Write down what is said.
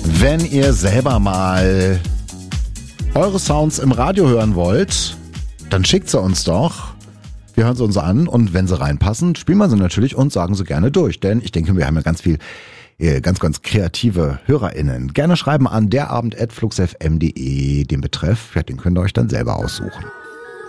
Wenn ihr selber mal eure Sounds im Radio hören wollt, dann schickt sie uns doch. Wir hören sie uns an und wenn sie reinpassen, spielen wir sie natürlich und sagen sie gerne durch. Denn ich denke, wir haben ja ganz viel, ganz kreative HörerInnen. Gerne schreiben an derabend@fluxfm.de den Betreff. Ja, den könnt ihr euch dann selber aussuchen.